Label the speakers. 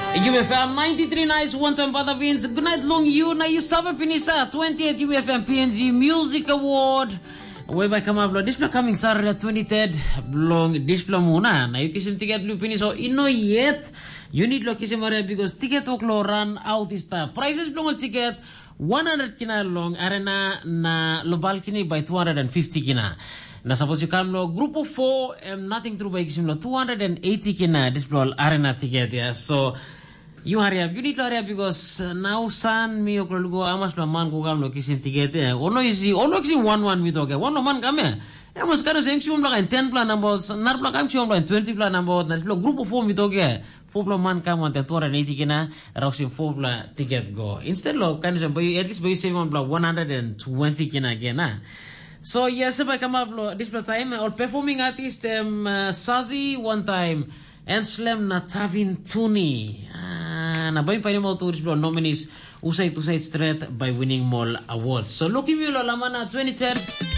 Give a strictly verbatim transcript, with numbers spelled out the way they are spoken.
Speaker 1: U F M ninety-three nights, one time Bada Vince. Good night long you na you saba pinisa twentieth U F M P N G Music Award. Whereby come up display coming Saturday twenty-third long display muna. Na you kisim ticket lu piniso ino yet. You need lo kisim area because ticket oklo run out is ta. Prices long ticket one hundred kina long arena na lo balcony by two hundred fifty kina. Now suppose you come lo group of four um, nothing through by kisim lo two hundred eighty kina display arena ticket yeah. So you hurry up. You need to hurry up because uh, now san mi oklo amas la man ko kam lo kisim ticket eh. Ono isi ono kisim one one mi toke. Ono man kame. Ya mas karo sing sium la ten plan numbers. Nar plan kam sium la twenty plan numbers. Na display group of four mi toke. Four plan man kam on two hundred eighty kina. Rausim four plan ticket go. Instead lo kan at least by save on one hundred twenty kina again na. So yes, if I come up this time, all performing artist um, uh, Sazi one time and Slam na Tavin Tuni. Ah, na ba yung mo to this nominees usay to say straight by winning mall awards. So looking you lo laman na twenty-third